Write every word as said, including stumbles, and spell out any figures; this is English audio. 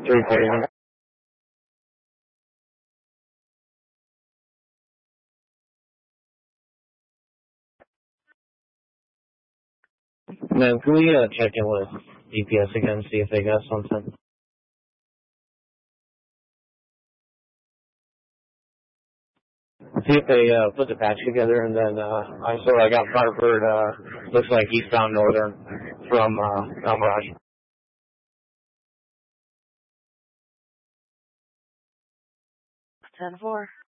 three forty-one. Ma'am, can we uh, check in with D P S again, see if they got something? See if they uh, put the patch together, and then uh, I saw I got Hartford, uh, looks like eastbound northern from uh, El Mirage. ten four.